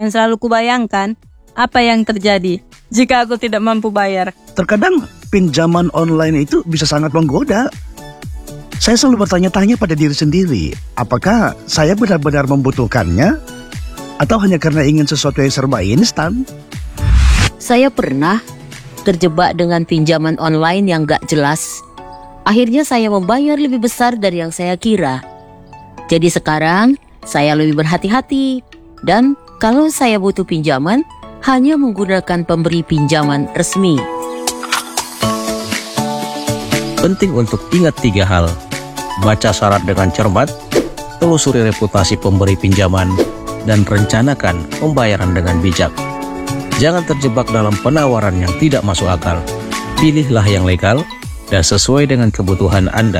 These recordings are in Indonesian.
Yang selalu kubayangkan, apa yang terjadi jika aku tidak mampu bayar? Terkadang pinjaman online itu bisa sangat menggoda. Saya selalu bertanya-tanya pada diri sendiri, apakah saya benar-benar membutuhkannya atau hanya karena ingin sesuatu yang serba instan? Saya pernah terjebak dengan pinjaman online yang gak jelas. Akhirnya saya membayar lebih besar dari yang saya kira. Jadi sekarang saya lebih berhati-hati. Dan kalau saya butuh pinjaman, hanya menggunakan pemberi pinjaman resmi. Penting untuk ingat 3 hal. Baca syarat dengan cermat, telusuri reputasi pemberi pinjaman, dan rencanakan pembayaran dengan bijak. Jangan terjebak dalam penawaran yang tidak masuk akal. Pilihlah yang legal dan sesuai dengan kebutuhan Anda.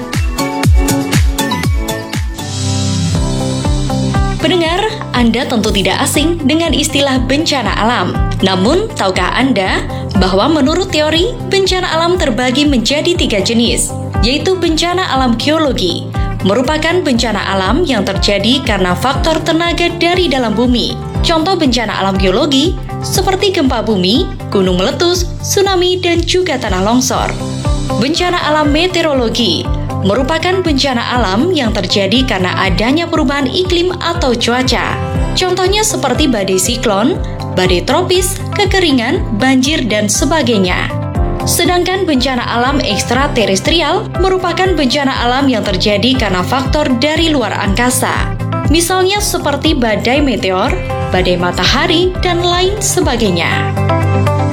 Pendengar, Anda tentu tidak asing dengan istilah bencana alam. Namun, tahukah Anda bahwa menurut teori, bencana alam terbagi menjadi 3 jenis, yaitu bencana alam geologi, merupakan bencana alam yang terjadi karena faktor tenaga dari dalam bumi. Contoh bencana alam geologi seperti gempa bumi, gunung meletus, tsunami, dan juga tanah longsor. Bencana alam meteorologi merupakan bencana alam yang terjadi karena adanya perubahan iklim atau cuaca. Contohnya seperti badai siklon, badai tropis, kekeringan, banjir, dan sebagainya. Sedangkan bencana alam ekstraterestrial merupakan bencana alam yang terjadi karena faktor dari luar angkasa. Misalnya seperti badai meteor, badai matahari, dan lain sebagainya.